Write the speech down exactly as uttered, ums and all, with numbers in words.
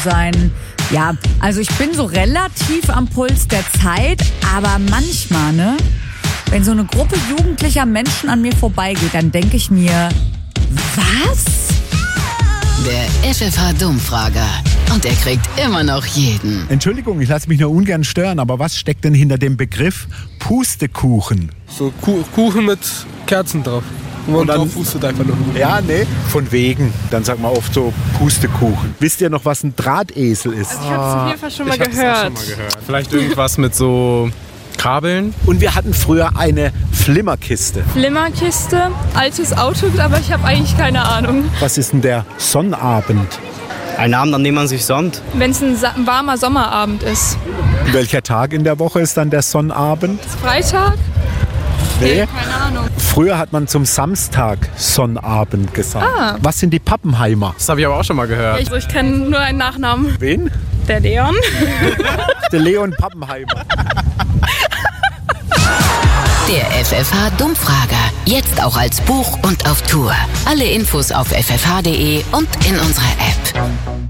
sein. Ja, also ich bin so relativ am Puls der Zeit, aber manchmal, ne, wenn so eine Gruppe jugendlicher Menschen an mir vorbeigeht, dann denke ich mir, was? Der F F H-Dummfrager. Und er kriegt immer noch jeden. Entschuldigung, ich lasse mich nur ungern stören, aber was steckt denn hinter dem Begriff Pustekuchen? So Kuh- Kuchen mit Kerzen drauf. Und man Und dann- drauf pustet einfach nur. Ja, nee, von wegen. Dann sagt man oft so Pustekuchen. Wisst ihr noch, was ein Drahtesel ist? Ich habe es auf jeden Fall schon mal Ich hab's auch gehört. schon mal gehört. Vielleicht irgendwas mit so Kabeln. Und wir hatten früher eine Flimmerkiste. Flimmerkiste, altes Auto, aber ich habe eigentlich keine Ahnung. Was ist denn der Sonnabend? Ein Abend, an dem man sich sonnt. Wenn es ein, sa- ein warmer Sommerabend ist. Welcher Tag in der Woche ist dann der Sonnabend? Freitag? Nee. Keine Ahnung. Früher hat man zum Samstag Sonnabend gesagt. Ah. Was sind die Pappenheimer? Das habe ich aber auch schon mal gehört. Ich, ich kenne nur einen Nachnamen. Wen? Der Leon. Der Leon Pappenheimer. Der F F H-Dummfrager. Jetzt auch als Buch und auf Tour. Alle Infos auf f f h punkt d e und in unserer App.